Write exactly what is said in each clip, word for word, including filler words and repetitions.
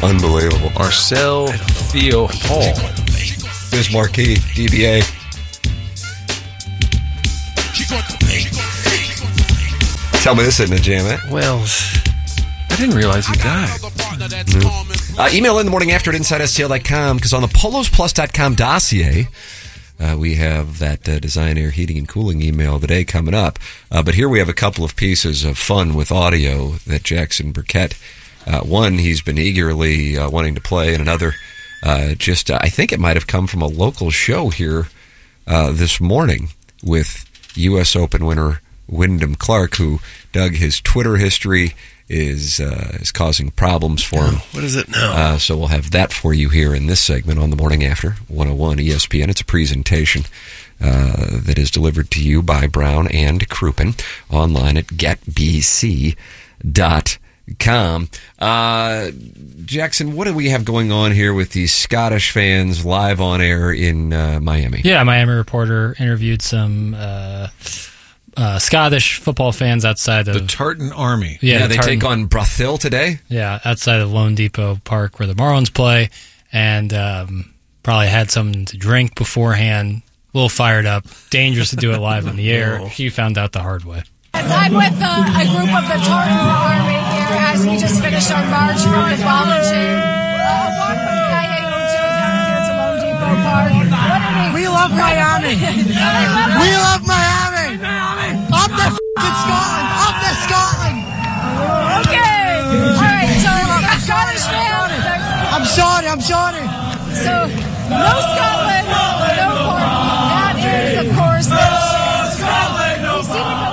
Unbelievable. Marcel Theo Hall. Biz Marquis, D B A. Tell me this isn't a jam, eh? Well, I didn't realize he died. No. Uh, email in the morning after at inside S T L dot com, because on the polos plus dot com dossier, uh, we have that uh, Design Air Heating and Cooling email of the day coming up. Uh, but here we have a couple of pieces of fun with audio that Jackson Burkett, uh, one he's been eagerly uh, wanting to play, and another uh, just, uh, I think it might have come from a local show here uh, this morning with U S Open winner Wyndham Clark, who dug his Twitter history is uh, is causing problems for him. Oh, what is it now? Uh, so we'll have that for you here in this segment on the Morning After, one oh one E S P N. It's a presentation uh, that is delivered to you by Brown and Crouppen online at get b c dot com. Uh, Jackson, what do we have going on here with these Scottish fans live on air in uh, Miami? Yeah, Miami Reporter interviewed some uh, uh, Scottish football fans outside of... The Tartan Army. Yeah, Yeah, they Tartan, take on Brathill today? Yeah, outside of Lone Depot Park where the Marlins play, and um, probably had something to drink beforehand, a little fired up, dangerous to do it live in the air. She found out the hard way. I'm with uh, a group of the Tartan Army here as we just finished our march from the Ballantine. Uh, walk from Calle Hotel down here to Lone Depot Park. What are we? We love Miami. We love Miami. Up to f***ing Scotland. Up to Scotland. Okay. All right. So the Scottish fans. I'm sorry. I'm sorry. So no Scotland, no park. That is, of course, the Scotland. No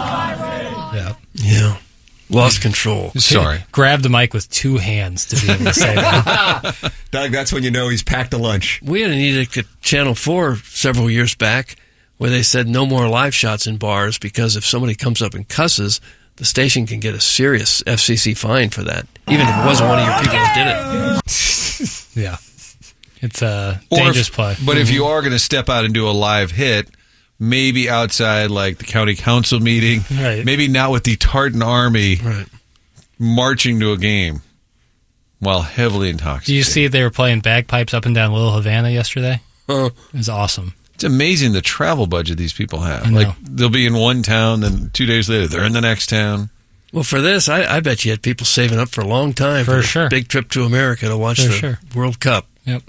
park. Yeah. Yeah. Lost control. Sorry. Grabbed the mic with two hands to be able to say that. Doug, that's when you know he's packed a lunch. We had an edict at Channel four several years back where they said no more live shots in bars because if somebody comes up and cusses, the station can get a serious F C C fine for that, even if it wasn't one of your people that did it. Yeah. It's a Or dangerous if- play. But if you are going to step out and do a live hit, maybe outside like the county council meeting, Right. maybe not with the Tartan Army Right. marching to a game while heavily intoxicated. Do you see they were playing bagpipes up and down Little Havana yesterday? Uh, It was awesome. It's amazing the travel budget these people have. I know. Like they'll be in one town, then two days later they're in the next town. well, for this, I, I bet you had people saving up for a long time For the sure. big trip to America to watch For the sure. World Cup. Yep.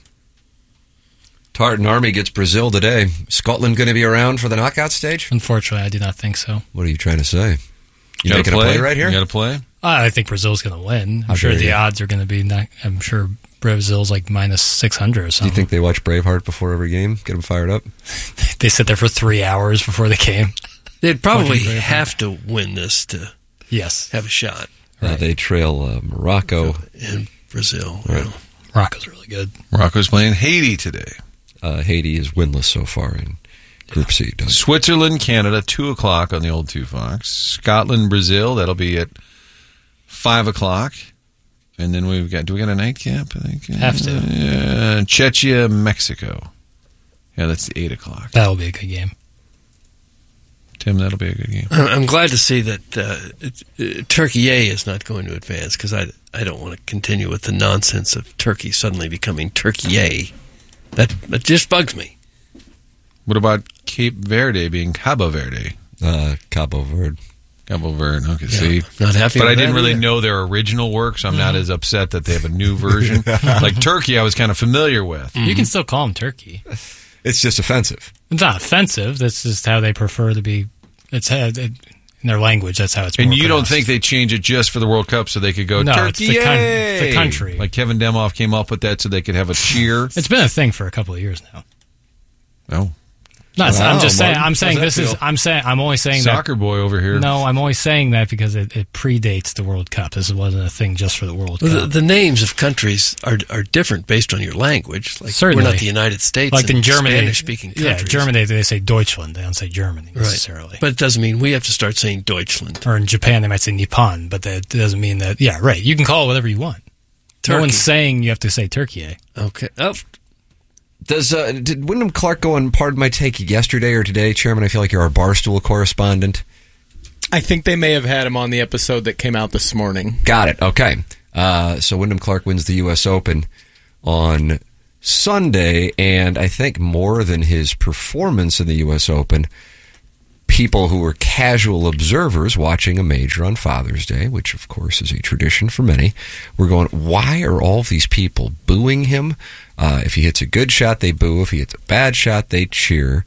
Tartan Army gets Brazil today. Scotland going to be around for the knockout stage? Unfortunately, I do not think so. What are you trying to say? You gotta making a play right here? You got to play. I think Brazil's going to win. I'm How sure dare the you. odds are going to be. Not, I'm sure Brazil's like minus six hundred or Do you something. think they watch Braveheart before every game? Get them fired up? They sit there for three hours before the game. They'd probably Watching Braveheart. have to win this to Yes, have a shot Uh, they trail uh, Morocco. in Brazil. Right. Well, Morocco's really good. Morocco's playing Haiti today. Uh, Haiti is winless so far in Group C. Doug. Switzerland, Canada, two o'clock on the old two Fox. Scotland, Brazil, that'll be at five o'clock. And then we've got, do we got a nightcap? I think. Have to. Uh, yeah, Czechia, Mexico. Yeah, that's the eight o'clock. That'll be a good game. Tim, that'll be a good game. I'm glad to see that uh, it, uh, Turkey A is not going to advance because I, I don't want to continue with the nonsense of Turkey suddenly becoming Turkey A. That, that just bugs me. What about Cape Verde being Cabo Verde? Uh, Cabo Verde. Cabo Verde, okay, see? Not happy But with I didn't that really either. know their original work, so I'm not as upset that they have a new version. Like Turkey, I was kind of familiar with. You can still call them Turkey. It's just offensive. It's not offensive. That's just how they prefer to be. It's how, it, in their language. That's how it's. And more you don't pronounced. think they change it just for the World Cup so they could go, No, Turkey, it's the, con- yay! the country. Like Kevin Demoff came up with that so they could have a cheer. It's been a thing for a couple of years now. Oh, No, it's- I'm Wow, just saying. Martin. I'm saying How's this that is. feel? I'm saying. I'm only saying soccer boy over here. that. No, I'm only saying that because it, it predates the World Cup. This wasn't a thing just for the World Well, the, Cup. the names of countries are are different based on your language. Like Certainly. we're not the United States, like and in Germany, Spanish-speaking yeah, countries. Germany they say Deutschland. They don't say Germany necessarily. Right. But it doesn't mean we have to start saying Deutschland. Or in Japan, they might say Nippon, but that doesn't mean that. Yeah, right. You can call it whatever you want. Turkey. No one's saying you have to say Turkey. Eh? Okay. Oh, Does uh, did Wyndham Clark go on Pardon My Take yesterday or today, Chairman? I feel like you're our Barstool correspondent. I think they may have had him on the episode that came out this morning. Got it. Okay. Uh, so Wyndham Clark wins the U S Open on Sunday, and I think more than his performance in the U S Open, people who were casual observers watching a major on Father's Day, which of course is a tradition for many, were going, why are all these people booing him? Uh, if he hits a good shot, they boo. If he hits a bad shot, they cheer.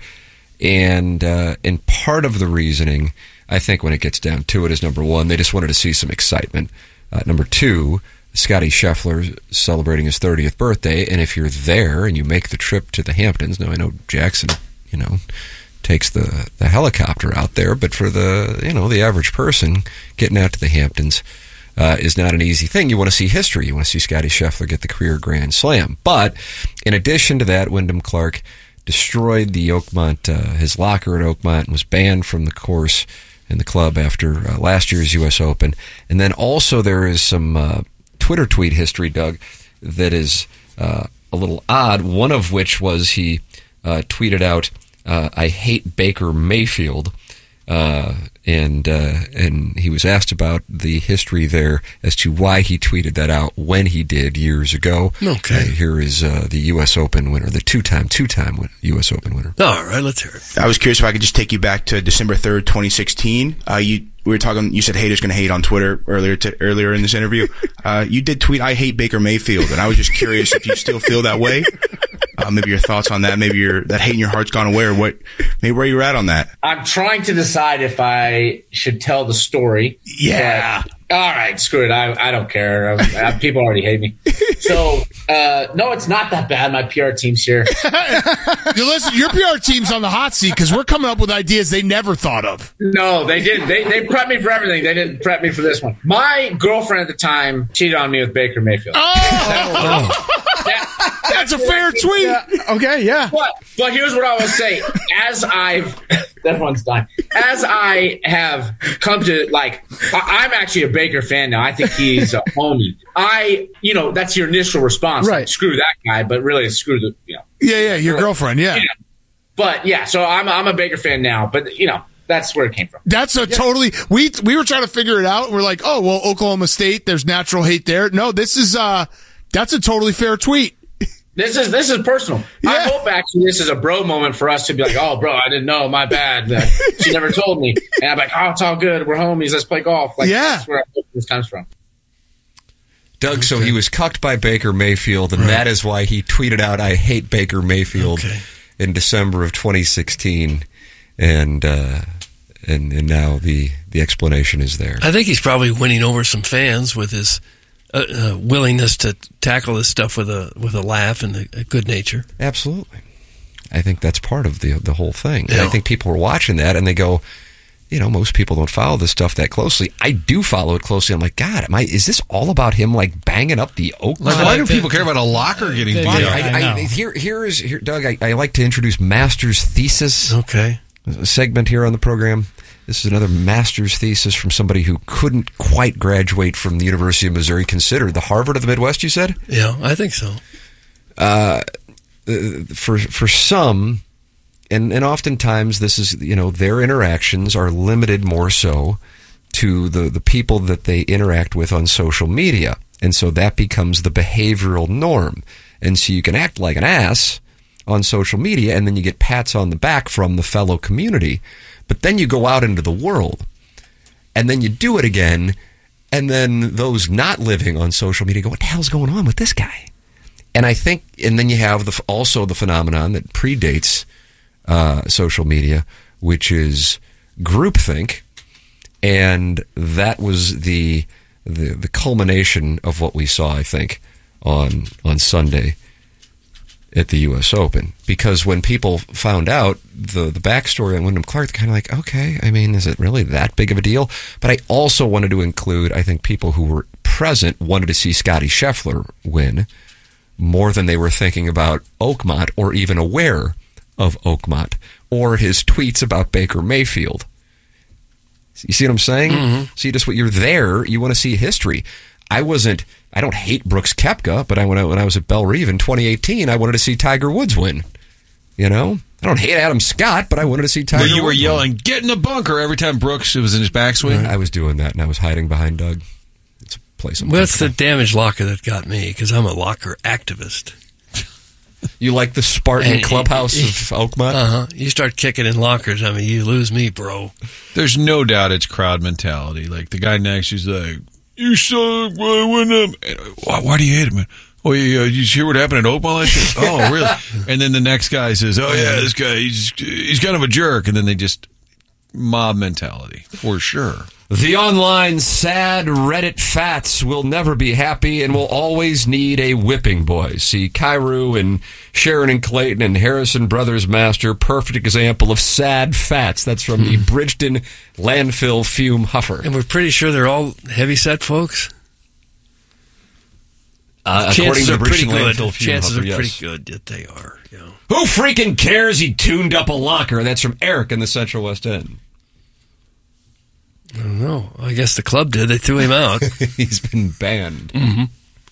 And uh, and part of the reasoning, I think when it gets down to it, is number one, they just wanted to see some excitement. Uh, number two, Scotty Scheffler celebrating his thirtieth birthday, and if you're there and you make the trip to the Hamptons, now I know Jackson, you know, takes the, the helicopter out there, but for the, you know, the average person, getting out to the Hamptons uh, is not an easy thing. You want to see history. You want to see Scotty Scheffler get the career Grand Slam. But in addition to that, Wyndham Clark destroyed the Oakmont, uh, his locker at Oakmont, and was banned from the course and the club after uh, last year's U S Open. And then also there is some uh, Twitter tweet history, Doug, that is uh, a little odd, one of which was he uh, tweeted out, uh, I hate Baker Mayfield, uh, and uh, and he was asked about the history there as to why he tweeted that out when he did years ago. Okay. Uh, here is uh, the U S Open winner, the two-time, two-time win- U S Open winner. All right, let's hear it. I was curious if I could just take you back to December third, twenty sixteen. Uh, you we were talking. You said haters going to hate on Twitter earlier to, earlier in this interview. Uh, you did tweet, "I hate Baker Mayfield," and I was just curious if you still feel that way. Uh, maybe your thoughts on that. Maybe your that hate in your heart's gone away, or what? Maybe where you're at on that. I'm trying to decide if I should tell the story. Yeah. But, all right, screw it. I I don't care. I, I, people already hate me. So uh, no, it's not that bad. My P R team's here. You listen, your P R team's on the hot seat because we're coming up with ideas they never thought of. No, they didn't. They they prepped me for everything. They didn't prep me for this one. My girlfriend at the time cheated on me with Baker Mayfield. Oh, That, that's a fair tweet. Yeah, okay, yeah. But but here's what I will say: as I've that one's done. As I have come to like, I, I'm actually a Baker fan now. I think he's a homie. I, you know, that's your initial response. Right. Like, screw that guy, but really, screw the, you know. Yeah, yeah, your girlfriend, yeah. You know. But yeah, so I'm I'm a Baker fan now. But you know, that's where it came from. That's a totally we we were trying to figure it out. We're like, oh well, Oklahoma State, there's natural hate there. No, this is uh, that's a totally fair tweet. This is this is personal. Yeah. I hope actually this is a bro moment for us to be like, oh, bro, I didn't know, my bad. Uh, she never told me, and I'm like, oh, it's all good. We're homies. Let's play golf. Like, Yeah. that's where I hope this comes from. Doug, so he was cucked by Baker Mayfield, and Right. that is why he tweeted out, I hate Baker Mayfield Okay. in December of twenty sixteen. And uh, and and now the, the explanation is there. I think he's probably winning over some fans with his uh, uh, willingness to tackle this stuff with a with a laugh and a, a good nature. Absolutely. I think that's part of the the whole thing. And Yeah. I think people are watching that, and they go, you know, most people don't follow this stuff that closely. I do follow it closely. I'm like, God, am I, is this all about him, like, banging up the Oakmont? Like, why do people care about a locker getting Yeah, beat But up? I I, I, know. here, here is here, Doug. I, I like to introduce Master's Thesis Okay. a segment here on the program. This is another Master's Thesis from somebody who couldn't quite graduate from the University of Missouri, considered the Harvard of the Midwest. You said Yeah, I think so. uh, for for some, and and oftentimes this is, you know, their interactions are limited more so to the the people that they interact with on social media, and so that becomes the behavioral norm, and so you can act like an ass on social media, and then you get pats on the back from the fellow community. But then you go out into the world, and then you do it again, and then those not living on social media go, what the hell's going on with this guy? And I think, and then you have the also the phenomenon that predates uh, social media, which is groupthink, and that was the, the the culmination of what we saw, I think, on on Sunday at the U S Open. Because when people found out the, the backstory on Wyndham Clark, they're kind of like, okay, I mean, is it really that big of a deal? But I also wanted to include, I think people who were present wanted to see Scotty Scheffler win more than they were thinking about Oakmont or even aware of Oakmont or his tweets about Baker Mayfield. You see what I'm saying? Mm-hmm. See, just what you're there, you want to see history. I wasn't, I don't hate Brooks Koepka, but I, when, I, when I was at Belle Reve in twenty eighteen, I wanted to see Tiger Woods win. You know? I don't hate Adam Scott, but I wanted to see Tiger But Woods you were win. yelling, get in the bunker every time Brooks was in his backswing? I was doing that, and I was hiding behind Doug. It's a play some. Well, it's the damaged locker that got me because I'm a locker activist. You like the Spartan And- clubhouse of Oakmont? Uh-huh. You start kicking in lockers, I mean, you lose me, bro. There's no doubt it's crowd mentality. Like the guy next, he's like, "You suck, boy, win them." Why, why do you hate him? Man? Oh, yeah, uh, you hear what happened at Oakmont last year? Oh, really? And then the next guy says, "Oh yeah, this guy, he's he's kind of a jerk." And then they just mob mentality for sure. The online sad Reddit fats will never be happy and will always need a whipping boy. See Kairu and Sharon and Clayton and Harrison Brothers Master, perfect example of sad fats. That's from the Bridgeton landfill fume huffer. And we're pretty sure they're all heavy-set folks? Uh, according Chances to are the pretty Bridgeton good. landfill fume Chances huffer, are yes. pretty good that they are. You know. Who freaking cares? He tuned up a locker. That's from Eric in the Central West End. I don't know. I guess the club did. They threw him out. He's been banned. Mm-hmm.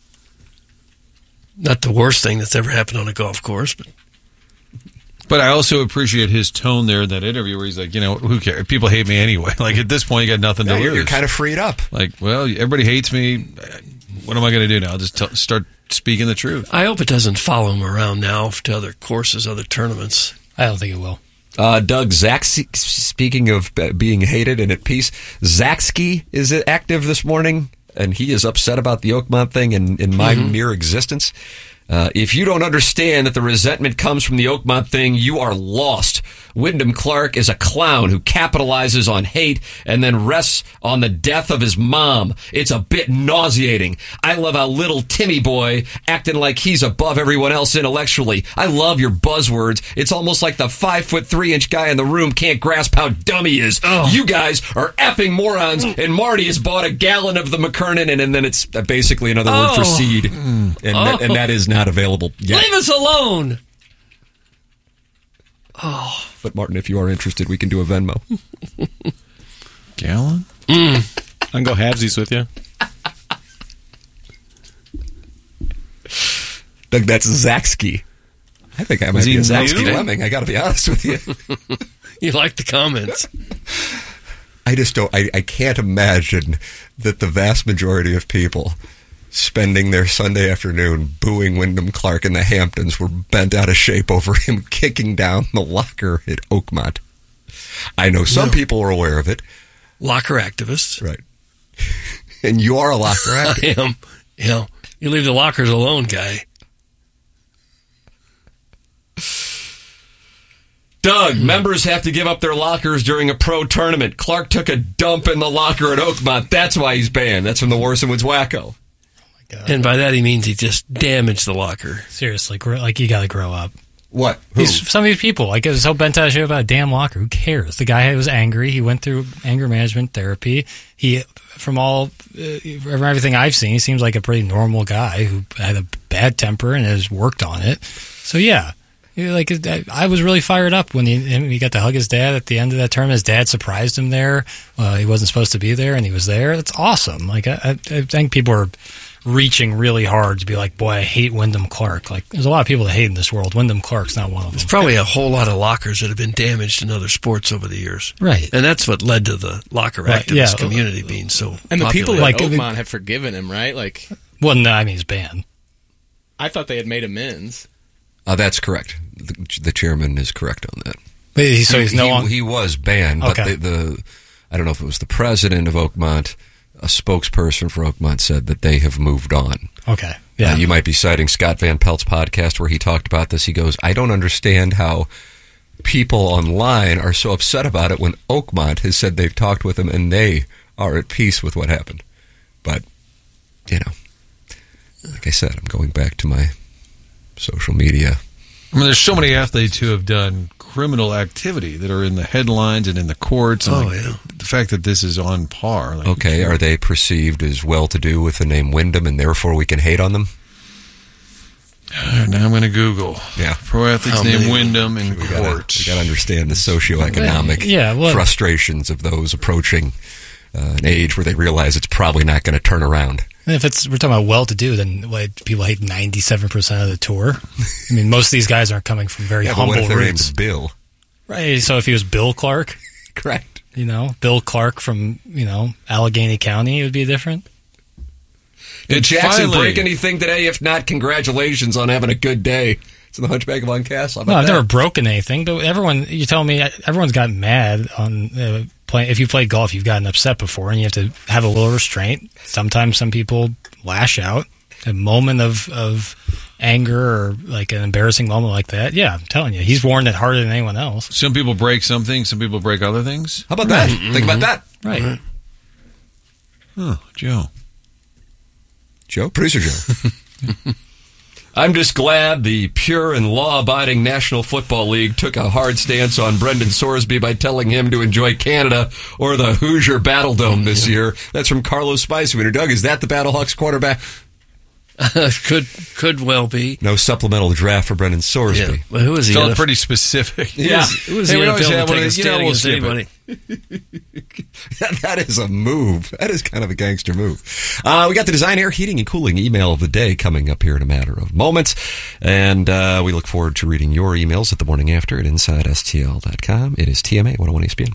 Not the worst thing that's ever happened on a golf course, but But I also appreciate his tone there in that interview where he's like, you know, who cares? People hate me anyway. Like at this point, you got nothing to Yeah, lose. you're, you're kind of freed up. Like, well, everybody hates me. What am I going to do now? Just t- start speaking the truth. I hope it doesn't follow him around now to other courses, other tournaments. I don't think it will. Uh, Doug Zaxky, speaking of uh, being hated and at peace, Zaxky is active this morning, and he is upset about the Oakmont thing and in my Mm-hmm. mere existence. Uh, if you don't understand that the resentment comes from the Oakmont thing, you are lost. Wyndham Clark is a clown who capitalizes on hate and then rests on the death of his mom. It's a bit nauseating. I love how little Timmy boy acting like he's above everyone else intellectually. I love your buzzwords. It's almost like the five foot three inch guy in the room can't grasp how dumb he is. Oh. You guys are effing morons, and Marty has bought a gallon of the McKernan, and, and then it's basically another word for Oh. seed, and, that, and that is not available yet. Leave us alone! But Martin, if you are interested, we can do a Venmo. Gallon? I can go halvesies with you. Doug, that's Zaxky. I think I might Is be he a Zaxky new? Lemming. I got to be honest with you. You like the comments. I just don't. I, I can't imagine that the vast majority of people spending their Sunday afternoon booing Wyndham Clark in the Hamptons were bent out of shape over him kicking down the locker at Oakmont. I know some No. people are aware of it. Locker activists. Right. And you are a locker I activist. am. You know, you leave the lockers alone, guy. Doug, members have to give up their lockers during a pro tournament. Clark took a dump in the locker at Oakmont. That's why he's banned. That's from the Warson Woods Wacko. And by that he means he just damaged the locker. Seriously, grow, like you got to grow up. What? Who? These, some of these people, like, it was so bent out of shape about a damn locker. Who cares? The guy was angry. He went through anger management therapy. He, from all, uh, from everything I've seen, he seems like a pretty normal guy who had a bad temper and has worked on it. So yeah, you know, like I, I was really fired up when he he got to hug his dad at the end of that tournament. His dad surprised him there. Uh, he wasn't supposed to be there, and he was there. That's awesome. Like I, I, I think people are reaching really hard to be like, boy, I hate Wyndham Clark. Like, there's a lot of people that hate in this world. Wyndham Clark's not one of them. There's probably a whole lot of lockers that have been damaged in other sports over the years. Right. And that's what led to the locker Right, activist yeah. community being so And the popular. people Like, at Oakmont have forgiven him, right? Like, Well, no, I mean, he's banned. I thought they had made amends. Uh, that's correct. The, the chairman is correct on that. But he, so he's no he, longer. he was banned, but Okay. the, the I don't know if it was the president of Oakmont, a spokesperson for Oakmont said that they have moved on. Okay. Yeah. Uh, you might be citing Scott Van Pelt's podcast where he talked about this. He goes, I don't understand how people online are so upset about it when Oakmont has said they've talked with him and they are at peace with what happened. But, you know, like I said, I'm going back to my social media. I mean, there's so many athletes who have done criminal activity that are in the headlines and in the courts. And Oh, like, yeah. the fact that this is on par. Like, Okay, are they perceived as well-to-do with the name Wyndham and therefore we can hate on them? Now I'm going to Google. Yeah. Pro athletes How named many? Wyndham in We gotta, court. we gotta understand the socioeconomic Yeah, well- frustrations of those approaching uh, an age where they realize it's probably not going to turn around. And if it's we're talking about well-to-do, then what, people hate ninety-seven percent of the tour. I mean, most of these guys aren't coming from very Yeah, but humble what if their roots, name's Bill? right? So if he was Bill Clark, Correct. you know, Bill Clark from you know Allegheny County, it would be different. Did It Jackson finally- break anything today? If not, congratulations on having a good day. It's in the Hunchback of Uncastle. How about No, I've that? never broken anything, but everyone, you tell me, everyone's gotten mad on uh, playing. If you played golf, you've gotten upset before, and you have to have a little restraint. Sometimes some people lash out. A moment of, of anger or like an embarrassing moment like that. Yeah, I'm telling you, he's worn it harder than anyone else. Some people break something, some people break other things. How about that? Think about that. Right. Oh, Joe. Joe? Producer Joe. I'm just glad the pure and law-abiding National Football League took a hard stance on Brendan Sorsby by telling him to enjoy Canada or the Hoosier Battle Dome this year. That's from Carlos Spicer. Doug, is that the Battlehawks quarterback? could could well be. No supplemental draft for Brendan Sorsby. Yeah. Well, who is he? Felt N F L? pretty specific. Yeah. Who is Hey, the we N F always L have to one take of a these- you know, stand we'll against skip it. anybody? That is a move. That is kind of a gangster move. Uh, we got the Design Air Heating and Cooling email of the day coming up here in a matter of moments. And uh, we look forward to reading your emails at the morning after at inside S T L dot com. It is T M A one oh one E S P N.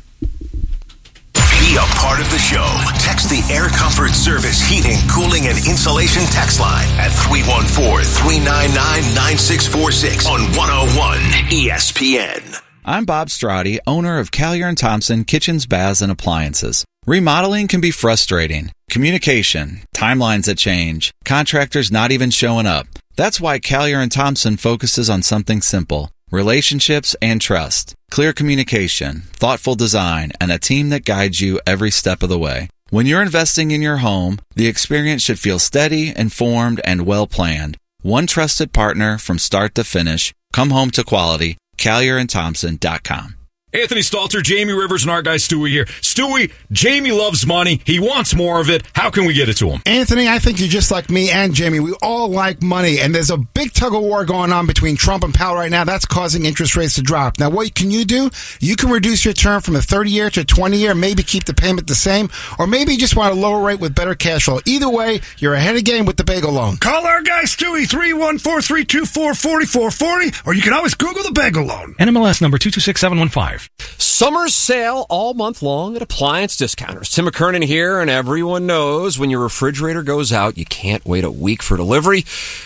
Be a part of the show. Text the Air Comfort Service Heating, Cooling, and Insulation text line at three one four, three nine nine, nine six four six on one oh one E S P N. I'm Bob Strati, owner of Callier and Thompson Kitchens, Baths, and Appliances. Remodeling can be frustrating. Communication, timelines that change, contractors not even showing up. That's why Callier and Thompson focuses on something simple: relationships and trust. Clear communication, thoughtful design, and a team that guides you every step of the way. When you're investing in your home, the experience should feel steady, informed, and well-planned. One trusted partner from start to finish. Come home to quality. Callier and Thompson dot com. Anthony Stalter, Jamie Rivers, and our guy Stewie here. Stewie, Jamie loves money. He wants more of it. How can we get it to him? Anthony, I think you're just like me and Jamie. We all like money, and there's a big tug-of-war going on between Trump and Powell right now. That's causing interest rates to drop. Now, what can you do? You can reduce your term from a thirty-year to a twenty-year, maybe keep the payment the same, or maybe you just want a lower rate with better cash flow. Either way, you're ahead of game with the Bagel Loan. Call our guy Stewie, three one four, three two four, four four four zero, or you can always Google the Bagel Loan. N M L S number two two six seven one five. Summer sale all month long at Appliance Discounters. Tim McKernan here, and everyone knows when your refrigerator goes out, you can't wait a week for delivery,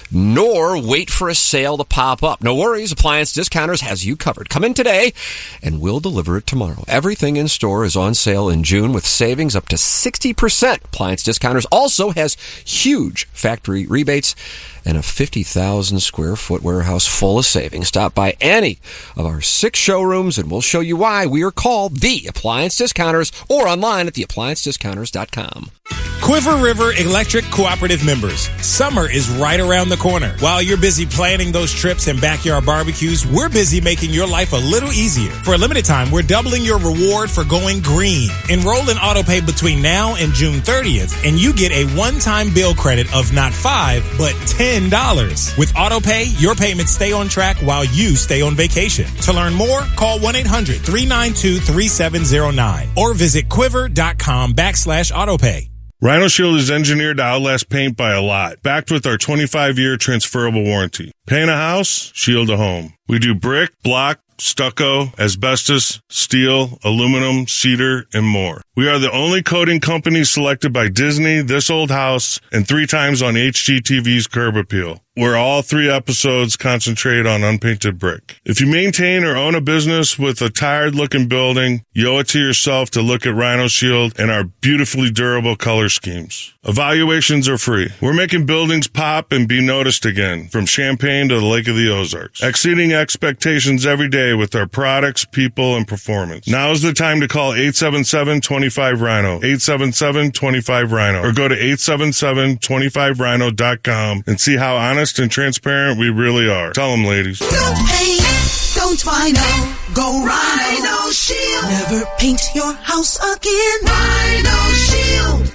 nor wait for a sale to pop up. No worries, Appliance Discounters has you covered. Come in today, and we'll deliver it tomorrow. Everything in store is on sale in June with savings up to sixty percent. Appliance Discounters also has huge factory rebates and a fifty thousand square foot warehouse full of savings. Stop by any of our six showrooms, and we'll show you why we are called the Appliance Discounters, or online at the appliance discounters dot com. Quiver River Electric Cooperative members, summer is right around the corner. While you're busy planning those trips and backyard barbecues, we're busy making your life a little easier. For a limited time, we're doubling your reward for going green. Enroll in AutoPay between now and June thirtieth, and you get a one-time bill credit of not five, but ten dollars. With AutoPay, your payments stay on track while you stay on vacation. To learn more, call one eight hundred, three nine two, three seven zero nine or visit quiver.com backslash AutoPay. Rhino Shield is engineered to outlast paint by a lot, backed with our twenty-five year transferable warranty. Paint a house, shield a home. We do brick, block, stucco, asbestos, steel, aluminum, cedar, and more. We are the only coating company selected by Disney, This Old House, and three times on H G T V's Curb Appeal, where all three episodes concentrate on unpainted brick. If you maintain or own a business with a tired-looking building, you owe it to yourself to look at Rhino Shield and our beautifully durable color schemes. Evaluations are free. We're making buildings pop and be noticed again, from Champaign to the Lake of the Ozarks, exceeding expectations every day with our products, people, and performance. Now is the time to call eight seven seven, two five, Rhino, eight seven seven, two five, Rhino, or go to eight seven seven, two five rhino dot com and see how honest and transparent we really are. Tell them, ladies. Don't paint, don't Rhino, go Rhino Shield. Never paint your house again. Rhino Shield.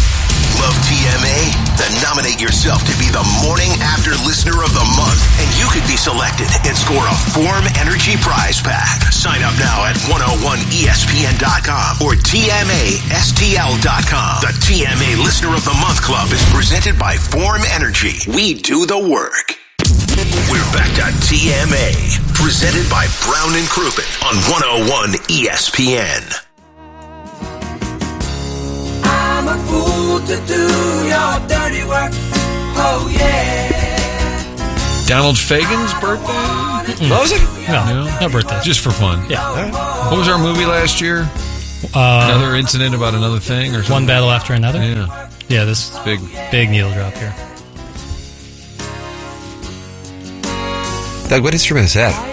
Love T M A? Then nominate yourself to be the Morning After Listener of the Month, and you could be selected and score a Form Energy prize pack. Sign up now at one oh one E S P N dot com or T M A S T L dot com. The T M A Listener of the Month Club is presented by Form Energy. We do the work. We're back to T M A, presented by Brown and Crouppen on one oh one E S P N. I'm a fool to do your dirty work. Oh, yeah. Donald Fagen's birthday? Mm. What was it? No, no birthday. Just for fun. Yeah. What was our movie last year? Uh, another incident about another thing, or something? One battle after another. Yeah. Yeah. This big, big needle drop here. Doug, what instrument is that?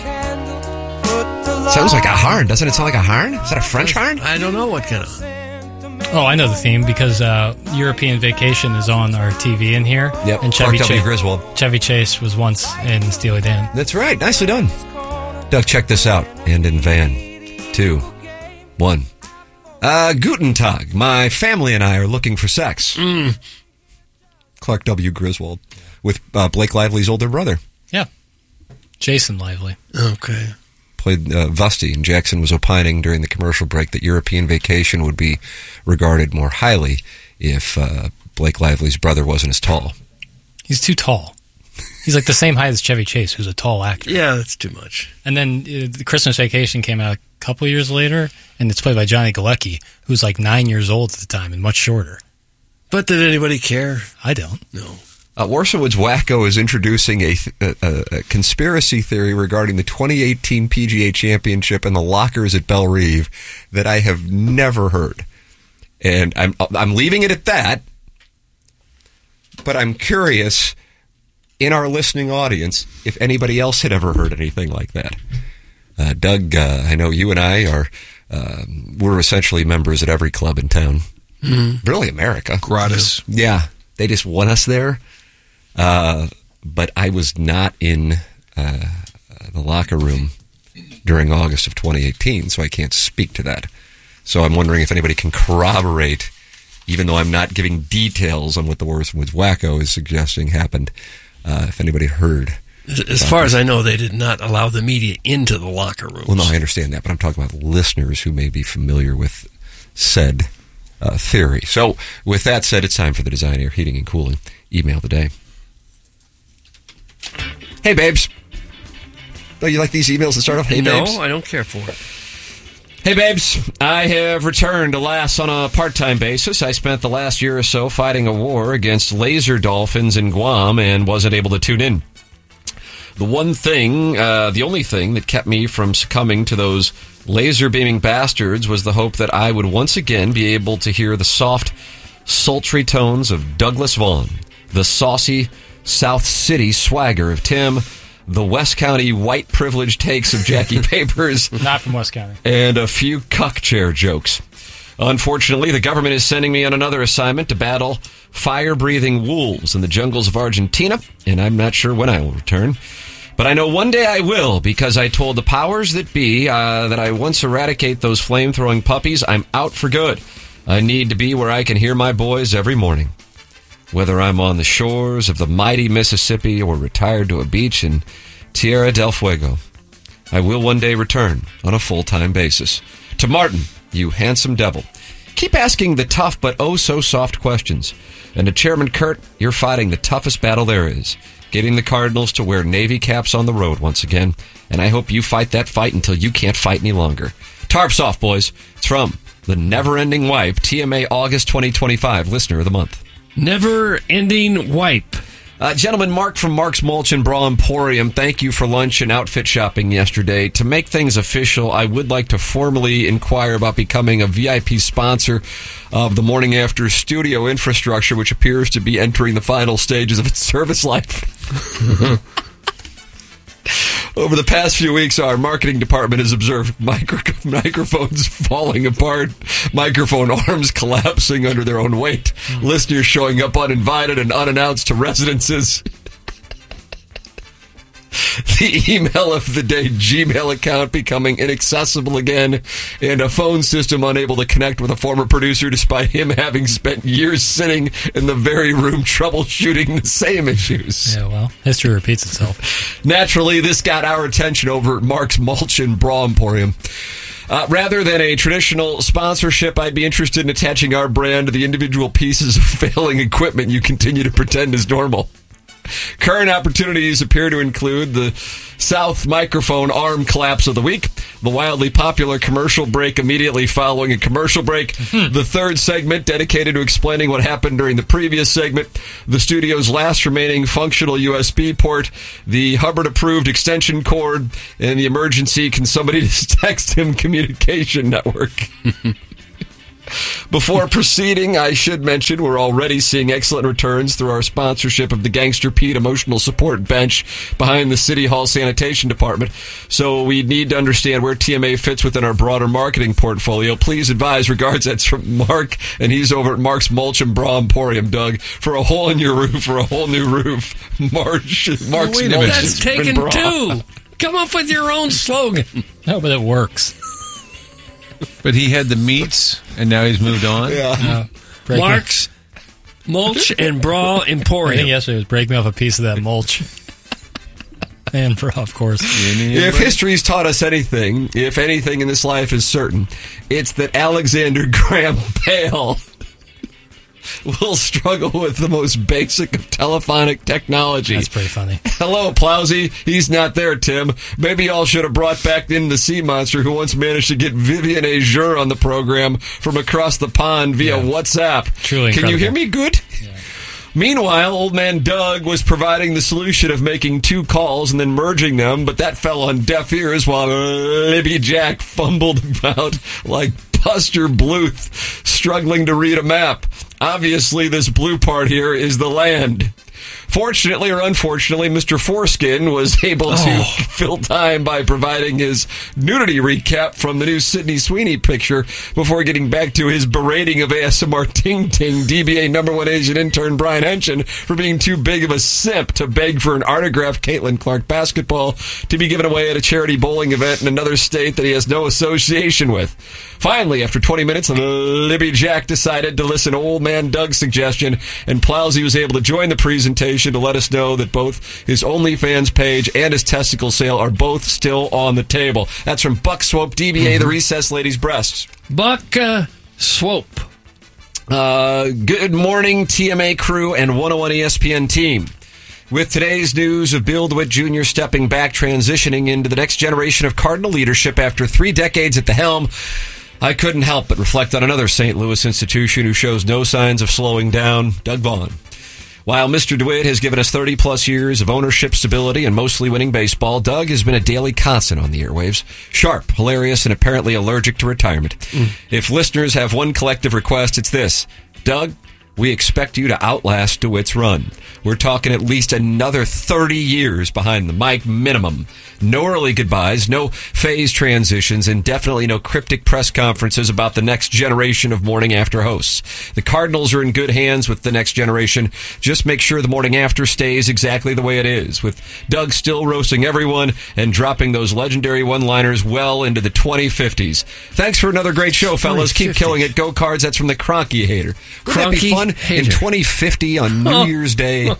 Sounds like a horn. Doesn't it sound like a horn? Is that a French horn? I don't know what kind of. Oh, I know the theme because uh, European Vacation is on our T V in here. Yep, and Clark Chevy W. Chase, Griswold. Chevy Chase was once in Steely Dan. That's right. Nicely done. Doug, check this out. And in van. Two. One. Uh, Guten Tag. My family and I are looking for sex. Mm. Clark W. Griswold. With uh, Blake Lively's older brother. Yeah. Jason Lively. Okay. Played uh, Vusty, and Jackson was opining during the commercial break that European Vacation would be regarded more highly if uh, Blake Lively's brother wasn't as tall. He's too tall. He's like the same height as Chevy Chase, who's a tall actor. Yeah, that's too much. And then uh, the Christmas Vacation came out a couple years later, and it's played by Johnny Galecki, who's like nine years old at the time and much shorter. But did anybody care? I don't. No. Uh, Warsaw Woods Wacko is introducing a, th- a, a conspiracy theory regarding the twenty eighteen P G A Championship and the lockers at Belle Reve that I have never heard. And I'm I'm leaving it at that, but I'm curious in our listening audience if anybody else had ever heard anything like that. Uh, Doug, uh, I know you and I are, uh, we're essentially members at every club in town. Mm-hmm. Really America. Gratis. Yeah. They just want us there. Uh, but I was not in uh, the locker room during August of twenty eighteen, so I can't speak to that. So I'm wondering if anybody can corroborate, even though I'm not giving details on what the Warsaw Woods Wacko is suggesting happened, uh, if anybody heard. As far as I know, they did not allow the media into the locker rooms. Well, no, I understand that, but I'm talking about listeners who may be familiar with said uh, theory. So with that said, it's time for the Design Air Heating and Cooling Email of the Day. Hey, babes. Oh, you like these emails that start off, hey, no, babes? I don't care for it. Hey, babes. I have returned, alas, on a part-time basis. I spent the last year or so fighting a war against laser dolphins in Guam and wasn't able to tune in. The one thing, uh, the only thing that kept me from succumbing to those laser-beaming bastards was the hope that I would once again be able to hear the soft, sultry tones of Douglas Vaughn, the saucy South City swagger of Tim, the West County white privilege takes of Jackie Papers. Not from West County. And a few cuck chair jokes. Unfortunately, the government is sending me on another assignment to battle fire-breathing wolves in the jungles of Argentina, and I'm not sure when I will return. But I know one day I will, because I told the powers that be uh, that I once eradicate those flame-throwing puppies, I'm out for good. I need to be where I can hear my boys every morning. Whether I'm on the shores of the mighty Mississippi or retired to a beach in Tierra del Fuego, I will one day return on a full-time basis. To Martin, you handsome devil, keep asking the tough but oh-so-soft questions. And to Chairman Kurt, you're fighting the toughest battle there is, getting the Cardinals to wear Navy caps on the road once again. And I hope you fight that fight until you can't fight any longer. Tarps off, boys. It's from the Never-Ending Wipe, T M A August twenty twenty-five, Listener of the Month. Never-ending wipe. Uh, gentlemen, Mark from Mark's Mulch and Bra Emporium, thank you for lunch and outfit shopping yesterday. To make things official, I would like to formally inquire about becoming a V I P sponsor of the Morning After studio infrastructure, which appears to be entering the final stages of its service life. Over the past few weeks, our marketing department has observed micro- microphones falling apart, microphone arms collapsing under their own weight, mm. listeners showing up uninvited and unannounced to residences. The email of the day Gmail account becoming inaccessible again, and a phone system unable to connect with a former producer despite him having spent years sitting in the very room troubleshooting the same issues. Yeah, well, history repeats itself. Naturally, this got our attention over at Mark's Mulch and Bra Emporium. Uh, rather than a traditional sponsorship, I'd be interested in attaching our brand to the individual pieces of failing equipment you continue to pretend is normal. Current opportunities appear to include the South microphone arm collapse of the week, the wildly popular commercial break immediately following a commercial break, the third segment dedicated to explaining what happened during the previous segment, the studio's last remaining functional U S B port, the Hubbard-approved extension cord, and the emergency can somebody just text him communication network. Before proceeding, I should mention we're already seeing excellent returns through our sponsorship of the Gangster Pete Emotional Support Bench behind the City Hall Sanitation Department. So we need to understand where T M A fits within our broader marketing portfolio. Please advise, regards, that's from Mark, and he's over at Mark's Mulch and Bra Emporium, Doug, for a hole in your roof, for a whole new roof. March, Mark's Wait a Mulch minute. That's and taken Bra. two. Come up with your own slogan. No, but it works. But he had the meats, and now he's moved on. Yeah. Break me- Mark's Mulch and Bra I think Emporium. yesterday was break me off a piece of that mulch. And bra, of course. If history's taught us anything, if anything in this life is certain, it's that Alexander Graham Bell will struggle with the most basic of telephonic technology. That's pretty funny. Hello, Plowsy. He's not there, Tim. Maybe y'all should have brought back in the sea monster who once managed to get Vivian Azure on the program from across the pond via Yeah. WhatsApp. Truly Can you incredible. hear me good? Meanwhile, old man Doug was providing the solution of making two calls and then merging them, but that fell on deaf ears while Libby Jack fumbled about like Buster Bluth struggling to read a map. Obviously, this blue part here is the land. Fortunately or unfortunately, Mister Foreskin was able to Oh. fill time by providing his nudity recap from the new Sydney Sweeney picture before getting back to his berating of A S M R Ting Ting D B A number one Asian intern Brian Henson for being too big of a simp to beg for an autographed Caitlin Clark basketball to be given away at a charity bowling event in another state that he has no association with. Finally, after twenty minutes, Libby Jack decided to listen to old man Doug's suggestion, and Plowsy was able to join the presentation to let us know that both his OnlyFans page and his testicle sale are both still on the table. That's from Buck Swope, D B A, the recessed lady's breasts. Buck uh, Swope. Uh, good morning, T M A crew and one oh one E S P N team. With today's news of Bill DeWitt Junior stepping back, transitioning into the next generation of Cardinal leadership after three decades at the helm, I couldn't help but reflect on another Saint Louis institution who shows no signs of slowing down, Doug Vaughn. While Mister DeWitt has given us thirty-plus years of ownership stability and mostly winning baseball, Doug has been a daily constant on the airwaves. Sharp, hilarious, and apparently allergic to retirement. Mm. If listeners have one collective request, it's this. Doug, we expect you to outlast DeWitt's run. We're talking at least another thirty years behind the mic minimum. No early goodbyes, no phase transitions, and definitely no cryptic press conferences about the next generation of Morning After hosts. The Cardinals are in good hands with the next generation. Just make sure the Morning After stays exactly the way it is, with Doug still roasting everyone and dropping those legendary one-liners well into the twenty fifties. Thanks for another great show, fellas. Keep killing it. Go Cards. That's from the Cronky Hater. Wouldn't that be fun? Hater. In twenty fifty on New Year's Day.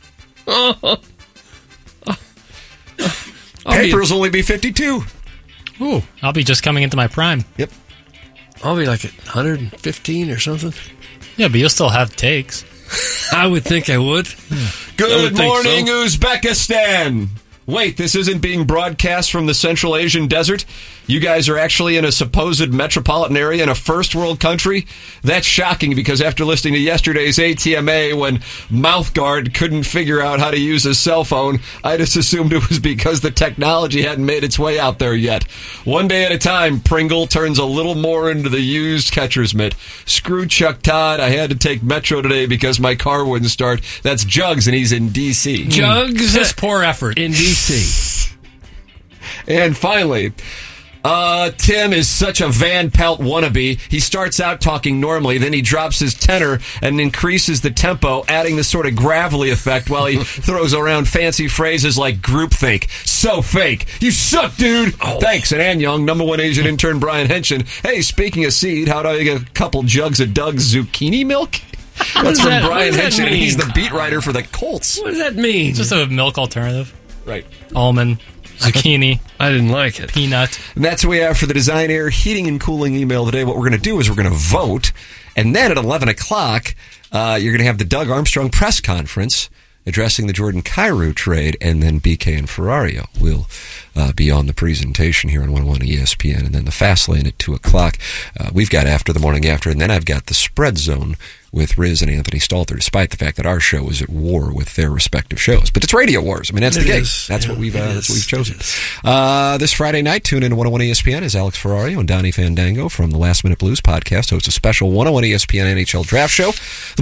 Papers be, only be fifty-two. Ooh, I'll be just coming into my prime. Yep. I'll be like at one hundred fifteen or something. Yeah, but you'll still have takes. I would think I would. Yeah. Good I would morning, so. Uzbekistan. Wait, this isn't being broadcast from the Central Asian desert? You guys are actually in a supposed metropolitan area in a first world country? That's shocking because after listening to yesterday's A T M A when Mouthguard couldn't figure out how to use his cell phone, I just assumed it was because the technology hadn't made its way out there yet. One day at a time, Pringle turns a little more into the used catcher's mitt. Screw Chuck Todd, I had to take Metro today because my car wouldn't start. That's Jugs and he's in D C. Jugs? Just poor effort. In D C. And finally, uh, Tim is such a Van Pelt wannabe. He starts out talking normally, then he drops his tenor and increases the tempo, adding this sort of gravelly effect while he throws around fancy phrases like groupthink. So fake. You suck, dude. Oh. Thanks. And Ann Young, number one Asian intern Brian Henson. Hey, speaking of seed, how do I get a couple jugs of Doug's zucchini milk? That's from that, Brian Henson, and he's the beat writer for the Colts. What does that mean? It's just a milk alternative. Right. Almond, zucchini. I didn't like it. Peanut. And that's what we have for the Design Air Heating and Cooling email today. What we're going to do is we're going to vote. And then at eleven o'clock, uh, you're going to have the Doug Armstrong press conference. addressing the Jordan Cairo trade, and then B K and Ferrario will uh, be on the presentation here on one oh one E S P N, and then the Fast Lane at two o'clock. Uh, we've got After the Morning After, and then I've got the Spread Zone with Riz and Anthony Stalter, despite the fact that our show is at war with their respective shows. But it's Radio Wars. I mean, that's It the game. is. That's Yeah, what we've it uh, that's what is. we've chosen. Uh, this Friday night, tune in to one oh one E S P N as Alex Ferrario and Donnie Fandango from the Last Minute Blues podcast host a special one oh one E S P N N H L Draft Show. The